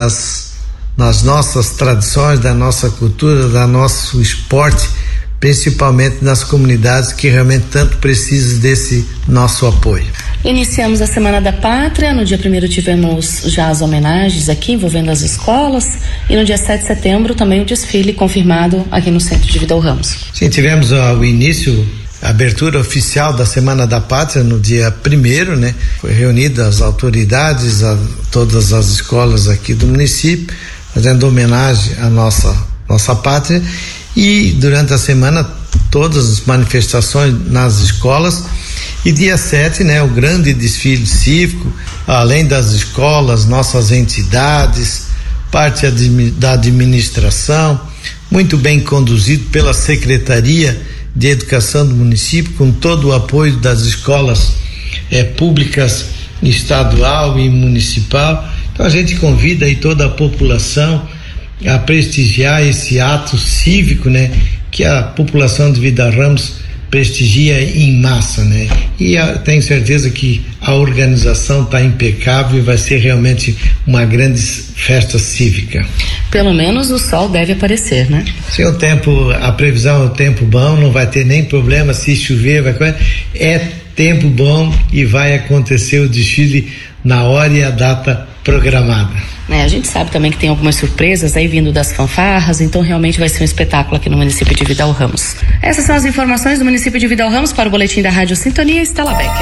nas nossas tradições, da nossa cultura, da nosso esporte, principalmente nas comunidades que realmente tanto precisam desse nosso apoio. Iniciamos a Semana da Pátria. No dia 1º tivemos já as homenagens aqui envolvendo as escolas, e no dia 7 de setembro também o desfile confirmado aqui no Centro de Vidal Ramos. Sim, tivemos o início, a abertura oficial da Semana da Pátria no dia 1º, né? Foi reunida as autoridades, todas as escolas aqui do município, fazendo homenagem à nossa pátria, e durante a semana todas as manifestações nas escolas, e dia 7, né, o grande desfile cívico, além das escolas, nossas entidades, parte da administração, muito bem conduzido pela Secretaria de Educação do município, com todo o apoio das escolas públicas estadual e municipal. Então a gente convida aí toda a população a prestigiar esse ato cívico, né, que a população de Vidal Ramos prestigia em massa, né? E tenho certeza que a organização está impecável e vai ser realmente uma grande festa cívica. Pelo menos o sol deve aparecer, né? Se o tempo, a previsão é o tempo bom, não vai ter nem problema se chover, é tempo bom e vai acontecer o desfile na hora e a data programada. A gente sabe também que tem algumas surpresas aí vindo das fanfarras, então realmente vai ser um espetáculo aqui no município de Vidal Ramos. Essas são as informações do município de Vidal Ramos para o boletim da Rádio Sintonia, Estela Becker.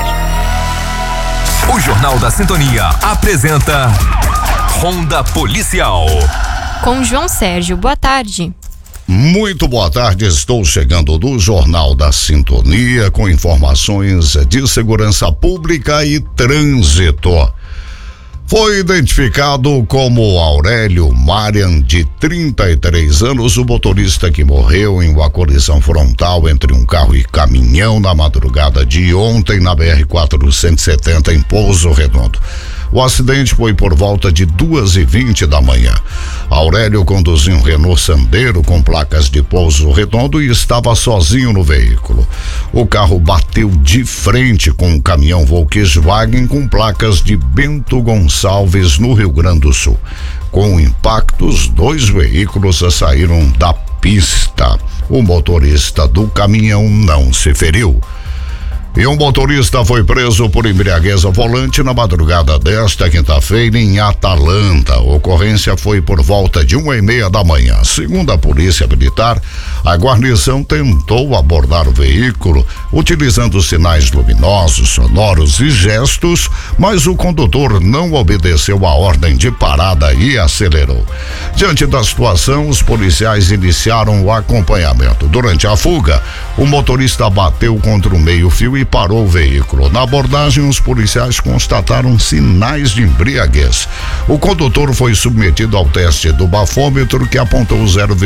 O Jornal da Sintonia apresenta Ronda Policial. Com João Sérgio, boa tarde. Muito boa tarde, estou chegando do Jornal da Sintonia com informações de segurança pública e trânsito. Foi identificado como Aurélio Marian, de 33 anos, o motorista que morreu em uma colisão frontal entre um carro e caminhão na madrugada de ontem na BR-470 em Pouso Redondo. O acidente foi por volta de 2h20 da manhã. Aurélio conduzia um Renault Sandero com placas de Pouso Redondo e estava sozinho no veículo. O carro bateu de frente com um caminhão Volkswagen com placas de Bento Gonçalves, no Rio Grande do Sul. Com o impacto, os dois veículos saíram da pista. O motorista do caminhão não se feriu. E um motorista foi preso por embriaguez ao volante na madrugada desta quinta-feira em Atalanta. A ocorrência foi por volta de 1h30 da manhã. Segundo a Polícia Militar, a guarnição tentou abordar o veículo utilizando sinais luminosos, sonoros e gestos, mas o condutor não obedeceu a ordem de parada e acelerou. Diante da situação, os policiais iniciaram o acompanhamento. Durante a fuga, o motorista bateu contra o meio-fio e parou o veículo. Na abordagem, os policiais constataram sinais de embriaguez. O condutor foi submetido ao teste do bafômetro, que apontou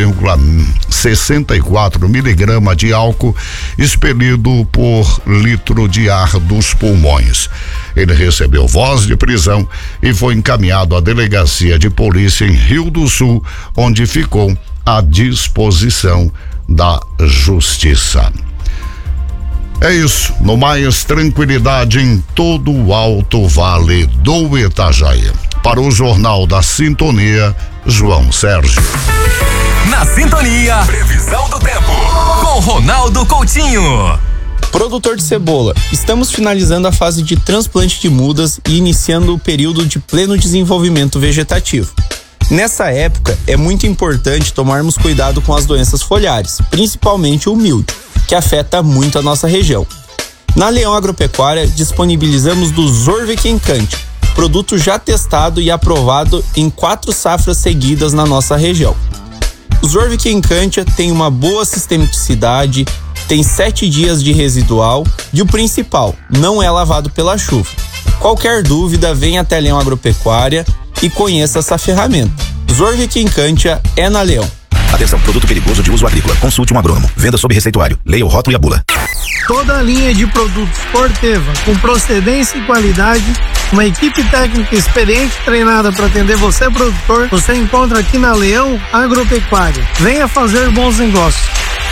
0,64 miligrama de álcool expelido por litro de ar dos pulmões. Ele recebeu voz de prisão e foi encaminhado à delegacia de polícia em Rio do Sul, onde ficou à disposição da Justiça. É isso, no mais, tranquilidade em todo o Alto Vale do Itajaí. Para o Jornal da Sintonia, João Sérgio. Na Sintonia, previsão do tempo, com Ronaldo Coutinho. Produtor de cebola, estamos finalizando a fase de transplante de mudas e iniciando o período de pleno desenvolvimento vegetativo. Nessa época, é muito importante tomarmos cuidado com as doenças foliares, principalmente o mildio, que afeta muito a nossa região. Na Leão Agropecuária, disponibilizamos do Zorvec Encante, produto já testado e aprovado em 4 safras seguidas na nossa região. O Zorvec Encante tem uma boa sistematicidade, tem 7 dias de residual e o principal, não é lavado pela chuva. Qualquer dúvida, venha até a Leão Agropecuária e conheça essa ferramenta. Zorvec Encantia é na Leão. Atenção, produto perigoso de uso agrícola. Consulte um agrônomo. Venda sob receituário. Leia o rótulo e a bula. Toda a linha de produtos Corteva, com procedência e qualidade, uma equipe técnica experiente e treinada para atender você, produtor, você encontra aqui na Leão Agropecuária. Venha fazer bons negócios.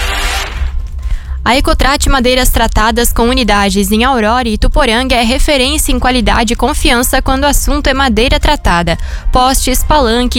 A Ecotrate Madeiras Tratadas com unidades em Aurora e Ituporanga é referência em qualidade e confiança quando o assunto é madeira tratada. Postes, palanque,